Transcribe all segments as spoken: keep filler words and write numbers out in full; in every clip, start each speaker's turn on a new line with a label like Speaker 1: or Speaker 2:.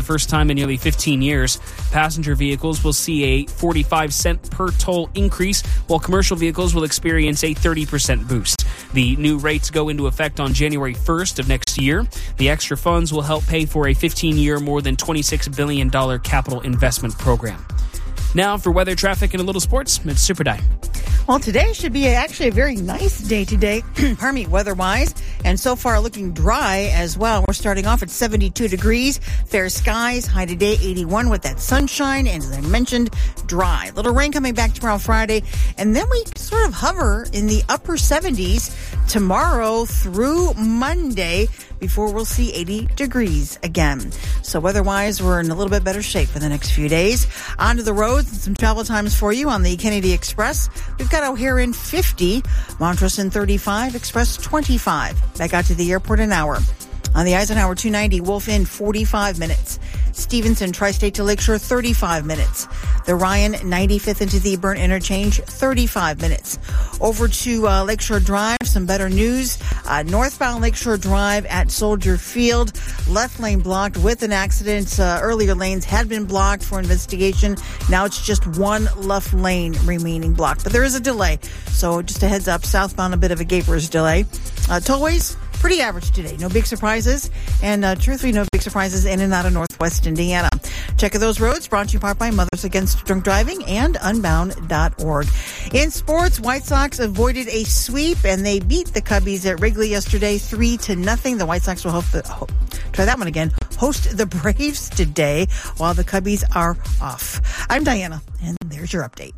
Speaker 1: first time in nearly fifteen years. Passenger vehicles will see a forty-five cent per toll increase, while commercial vehicles will experience a thirty percent boost. The new rates go into effect on January first of next year. The extra funds will help pay for a fifteen-year, more than twenty-six billion dollars capital investment program. Now for weather, traffic, and a little sports, it's Super Di.
Speaker 2: Well, today should be actually a very nice day today, pardon me, weather-wise, and so far looking dry as well. We're starting off at seventy-two degrees, fair skies, high today eighty-one with that sunshine, and as I mentioned, dry. Little rain coming back tomorrow, Friday, and then we sort of hover in the upper seventies tomorrow through Monday before we'll see eighty degrees again. So weather-wise, we're in a little bit better shape for the next few days. Onto the roads and some travel times for you on the Kennedy Express. We've got O'Hare in fifty, Montrose in thirty-five, Express twenty-five. Back out to the airport an hour. On the Eisenhower two ninety, Wolf in forty-five minutes. Stevenson, Tri-State to Lakeshore, thirty-five minutes. The Ryan, ninety-fifth into the Burn Interchange, thirty-five minutes. Over to uh, Lakeshore Drive, some better news. Uh, northbound Lakeshore Drive at Soldier Field, left lane blocked with an accident. Uh, earlier lanes had been blocked for investigation. Now it's just one left lane remaining blocked. But there is a delay. So just a heads up, southbound a bit of a Gapers delay. Uh, tollways, pretty average today. No big surprises. And uh, truthfully, no big surprises in and out of Northwest Indiana. Check of those roads brought to you in part by Mothers Against Drunk Driving and unbound dot org. In sports, White Sox avoided a sweep and they beat the Cubbies at Wrigley yesterday three to nothing. The White Sox will host the, oh, try that one again, host the Braves today while the Cubbies are off. I'm Diana, and there's your update.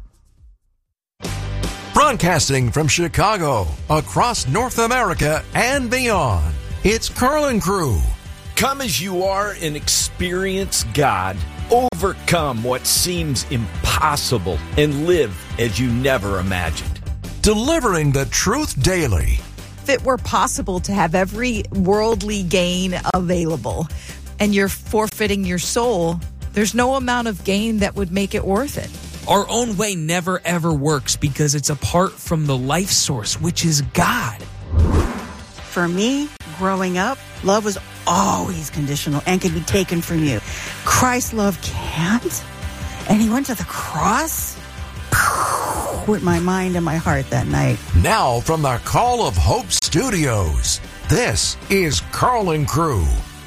Speaker 3: Broadcasting from Chicago, across North America and beyond, it's Karl and Crew.
Speaker 4: Come as you are and experience God. Overcome what seems impossible and live as you never imagined.
Speaker 3: Delivering the truth daily.
Speaker 5: If it were possible to have every worldly gain available and you're forfeiting your soul, there's no amount of gain that would make it worth it.
Speaker 6: Our own way never ever works because it's apart from the life source, which is God.
Speaker 2: For me, growing up, love was always conditional and could be taken from you. Christ's love can't. And he went to the cross with my mind and my heart that night.
Speaker 3: Now from the Call of Hope Studios, this is Karl and Crew.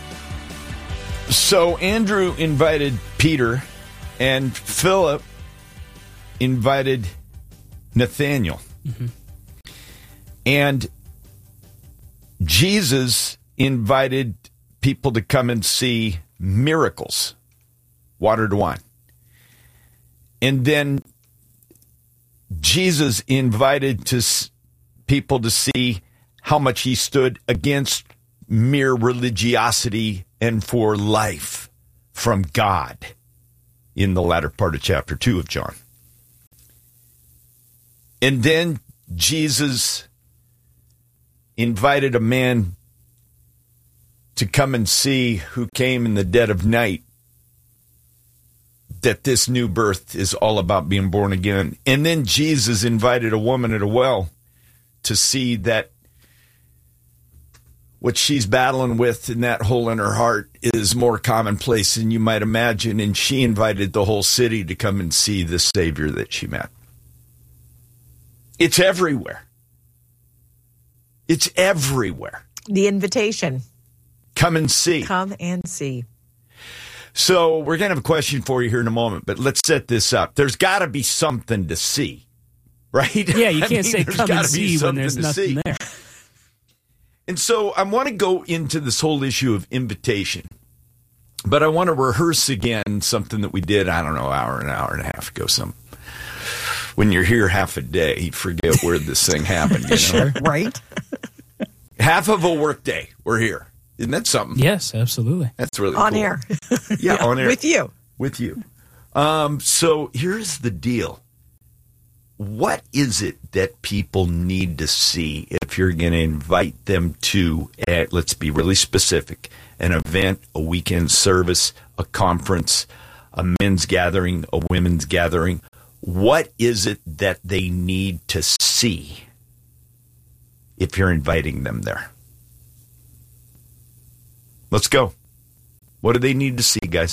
Speaker 4: So Andrew invited Peter and Philip invited Nathaniel. Mm-hmm. And Jesus invited people to come and see miracles, water to wine. And then Jesus invited to people to see how much he stood against mere religiosity and for life from God in the latter part of chapter two of John. And then Jesus invited a man to come and see who came in the dead of night, that this new birth is all about being born again. And then Jesus invited a woman at a well to see that what she's battling with in that hole in her heart is more commonplace than you might imagine. And she invited the whole city to come and see the Savior that she met. It's everywhere. It's everywhere.
Speaker 5: The invitation.
Speaker 4: Come and see.
Speaker 5: Come and see.
Speaker 4: So we're going to have a question for you here in a moment, but let's set this up. There's got to be something to see, right?
Speaker 1: Yeah, you
Speaker 4: I
Speaker 1: can't
Speaker 4: mean,
Speaker 1: say come and see when there's nothing
Speaker 4: see.
Speaker 1: there.
Speaker 4: And so I want to go into this whole issue of invitation, but I want to rehearse again something that we did, I don't know, an hour, an hour and a half ago. Some When you're here half a day, you forget where this thing happened. You know?
Speaker 2: Sure, right?
Speaker 4: Half of a work day, we're here. Isn't that something?
Speaker 1: Yes, absolutely.
Speaker 4: That's really
Speaker 5: On
Speaker 4: cool.
Speaker 5: air.
Speaker 4: Yeah, on air.
Speaker 5: With you.
Speaker 4: With you. Um, so here's the deal. What is it that people need to see if you're going to invite them to, uh, let's be really specific, an event, a weekend service, a conference, a men's gathering, a women's gathering? What is it that they need to see if you're inviting them there? Let's go. What do they need to see, guys?